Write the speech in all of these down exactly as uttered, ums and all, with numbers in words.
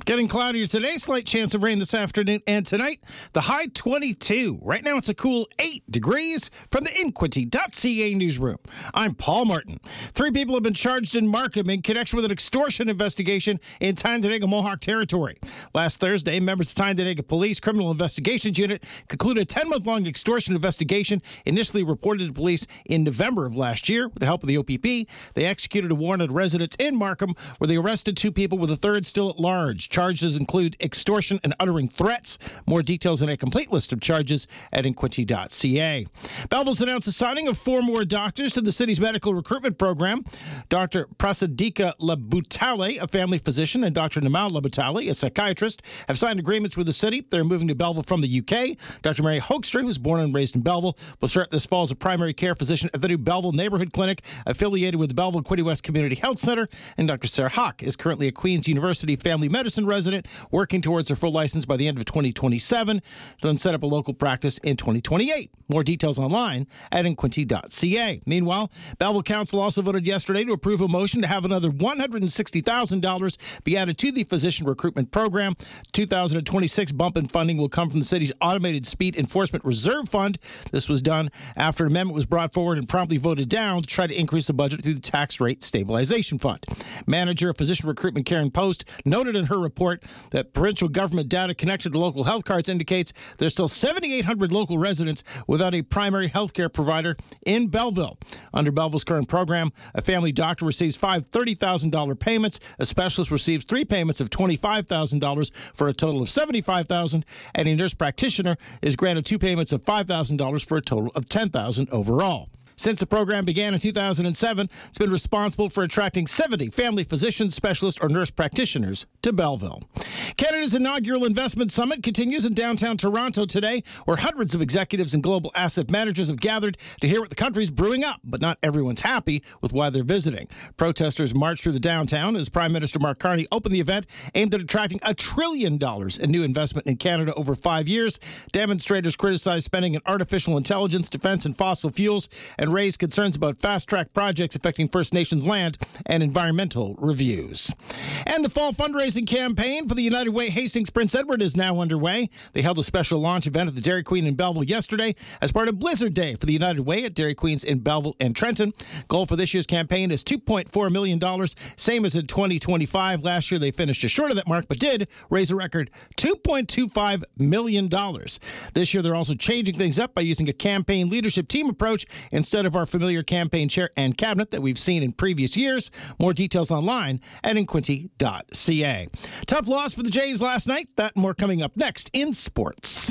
Getting cloudier today, slight chance of rain this afternoon and tonight. The high twenty-two. Right now it's a cool eight degrees from the Inquity dot C A newsroom. I'm Paul Martin. Three people have been charged in Markham in connection with an extortion investigation in Tyndonega Mohawk territory. Last Thursday, members of Tyndonega Police Criminal Investigations Unit concluded a ten-month-long extortion investigation initially reported to police in November of last year. With the help of the O P P, they executed a warrant at residence in Markham where they arrested two people with a third still at large. Charges include extortion and uttering threats. More details and a complete list of charges at Inquity dot C A. Belleville's announced the signing of four more doctors to the city's medical recruitment program. Doctor Prasadika Labutale, a family physician, and Doctor Namal Labutale, a psychiatrist, have signed agreements with the city. They're moving to Belleville from the U K. Doctor Mary Hoekstra, who's born and raised in Belleville, will start this fall as a primary care physician at the new Belleville Neighborhood Clinic, affiliated with the Belleville Quinte West Community Health Center. And Doctor Sarah Hawk is currently a Queen's University family medicine resident, working towards her full license by the end of twenty twenty-seven, to then set up a local practice in twenty twenty-eight. More details online at Inquity dot C A. Meanwhile, Belleville Council also voted yesterday to approve a motion to have another one hundred sixty thousand dollars be added to the physician recruitment program. two thousand twenty-six bump in funding will come from the city's Automated Speed Enforcement Reserve Fund. This was done after an amendment was brought forward and promptly voted down to try to increase the budget through the Tax Rate Stabilization Fund. Manager of Physician Recruitment Karen Post noted in her report that provincial government data connected to local health cards indicates there's still seven thousand eight hundred local residents without a primary health care provider in Belleville. Under Belleville's current program, a family doctor receives five thirty thousand dollars payments, a specialist receives three payments of twenty-five thousand dollars for a total of seventy-five thousand dollars, and a nurse practitioner is granted two payments of five thousand dollars for a total of ten thousand dollars overall. Since the program began in two thousand seven, it's been responsible for attracting seventy family physicians, specialists, or nurse practitioners to Belleville. Canada's inaugural investment summit continues in downtown Toronto today, where hundreds of executives and global asset managers have gathered to hear what the country's brewing up, but not everyone's happy with why they're visiting. Protesters marched through the downtown as Prime Minister Mark Carney opened the event aimed at attracting a trillion dollars in new investment in Canada over five years. Demonstrators criticized spending in artificial intelligence, defense, and fossil fuels, and raised concerns about fast-track projects affecting First Nations land and environmental reviews. And the fall fundraising campaign for the United Way Hastings Prince Edward is now underway. They held a special launch event at the Dairy Queen in Belleville yesterday as part of Blizzard Day for the United Way at Dairy Queens in Belleville and Trenton. Goal for this year's campaign is two point four million dollars, same as in twenty twenty-five. Last year they finished just short of that mark, but did raise a record two point two five million dollars. This year they're also changing things up by using a campaign leadership team approach instead of our familiar campaign chair and cabinet that we've seen in previous years. More details online at Inquity dot C A. Tough loss for the Jays last night. That and more coming up next in sports.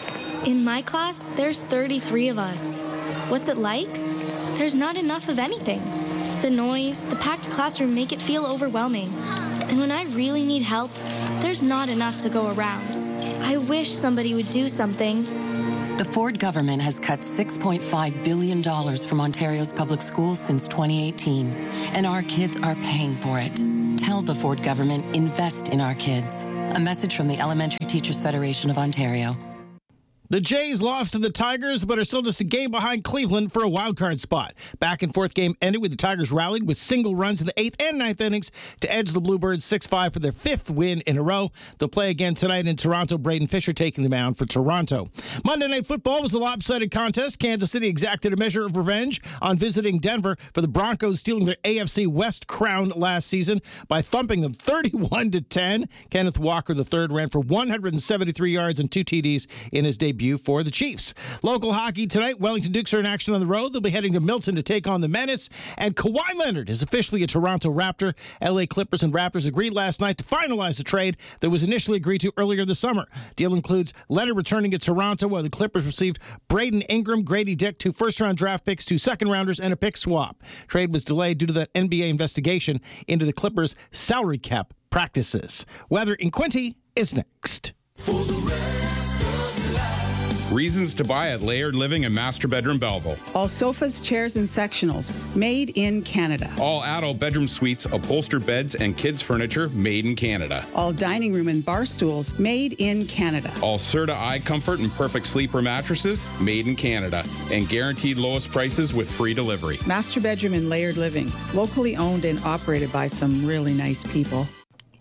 In my class, there's thirty-three of us. What's it like? There's not enough of anything. The noise, the packed classroom make it feel overwhelming. And when I really need help, there's not enough to go around. I wish somebody would do something. The Ford government has cut six point five billion dollars from Ontario's public schools since twenty eighteen, and our kids are paying for it. Tell the Ford government, invest in our kids. A message from the Elementary Teachers Federation of Ontario. The Jays lost to the Tigers, but are still just a game behind Cleveland for a wildcard spot. Back and forth game ended with the Tigers rallied with single runs in the eighth and ninth innings to edge the Bluebirds six five for their fifth win in a row. They'll play again tonight in Toronto. Braden Fisher taking the mound for Toronto. Monday Night Football was a lopsided contest. Kansas City exacted a measure of revenge on visiting Denver for the Broncos stealing their A F C West crown last season by thumping them thirty-one to ten. Kenneth Walker the third ran for one hundred seventy-three yards and two T Ds in his debut for the Chiefs. Local hockey tonight, Wellington Dukes are in action on the road. They'll be heading to Milton to take on the Menace. And Kawhi Leonard is officially a Toronto Raptor. L A Clippers and Raptors agreed last night to finalize the trade that was initially agreed to earlier this summer. Deal includes Leonard returning to Toronto, while the Clippers received Braden Ingram, Grady Dick, two first-round draft picks, two second-rounders, and a pick swap. Trade was delayed due to that N B A investigation into the Clippers' salary cap practices. Weather in Quinte is next. For the rest of your life. Reasons to buy at Layered Living and Master Bedroom Belleville. All sofas, chairs, and sectionals made in Canada. All adult bedroom suites, upholstered beds, and kids' furniture made in Canada. All dining room and bar stools made in Canada. All Serta Eye Comfort and Perfect Sleeper mattresses made in Canada. And guaranteed lowest prices with free delivery. Master Bedroom and Layered Living, locally owned and operated by some really nice people.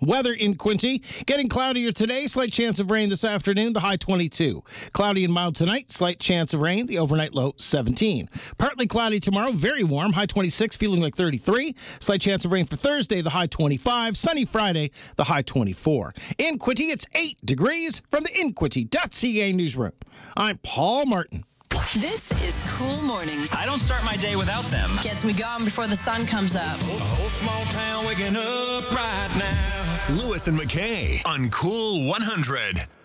Weather in Quincy, getting cloudier today, slight chance of rain this afternoon, the high twenty-two. Cloudy and mild tonight, slight chance of rain, the overnight low seventeen. Partly cloudy tomorrow, very warm, high twenty-six, feeling like thirty-three. Slight chance of rain for Thursday, the high twenty-five. Sunny Friday, the high twenty-four. In Quincy, it's eight degrees from the inquinty dot c a newsroom. I'm Paul Martin. This is Cool Mornings. I don't start my day without them. Gets me going before the sun comes up. A whole small town waking up right now. Lewis and McKay on Cool one hundred.